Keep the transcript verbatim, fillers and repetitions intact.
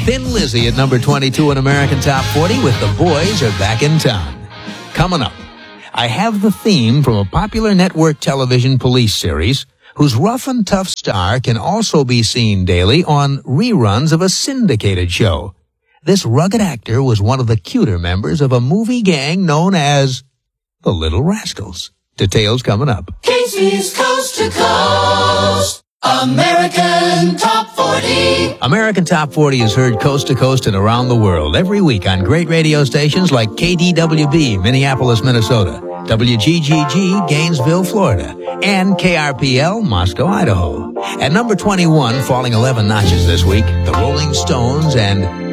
Thin Lizzy at number twenty-two in American Top forty with The Boys Are Back in Town. Coming up, I have the theme from a popular network television police series whose rough and tough star can also be seen daily on reruns of a syndicated show. This rugged actor was one of the cuter members of a movie gang known as the Little Rascals. Details coming up. Casey's Coast to Coast, American Top forty. American Top forty is heard coast to coast and around the world every week on great radio stations like K D W B, Minneapolis, Minnesota, W G G G, Gainesville, Florida, and K R P L, Moscow, Idaho. At number twenty-one, falling eleven notches this week, the Rolling Stones and